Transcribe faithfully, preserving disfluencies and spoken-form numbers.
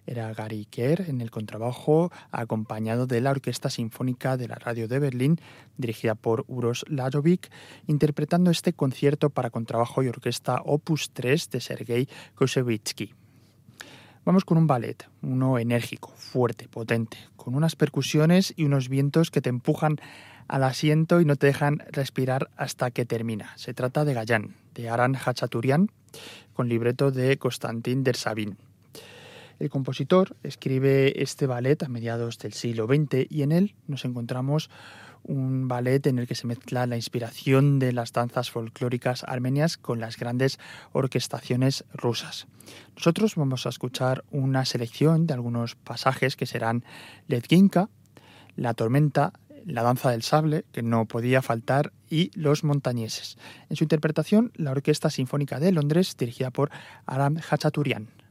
era Gary Kerr en el contrabajo, acompañado de la Orquesta Sinfónica de la Radio de Berlín, dirigida por Uroš Lajović, interpretando este concierto para contrabajo y orquesta opus tres de Sergei Koussevitzky. Vamos con un ballet, uno enérgico, fuerte, potente, con unas percusiones y unos vientos que te empujan al asiento y no te dejan respirar hasta que termina. Se trata de Gayán, de Aram Khachaturian, con libreto de Konstantin Dersavin. El compositor escribe este ballet a mediados del siglo veinte y en él nos encontramos un ballet en el que se mezcla la inspiración de las danzas folclóricas armenias con las grandes orquestaciones rusas. Nosotros vamos a escuchar una selección de algunos pasajes que serán Ledginka, La Tormenta, La Danza del Sable, que no podía faltar, y Los Montañeses. En su interpretación, la Orquesta Sinfónica de Londres, dirigida por Aram Khachaturian.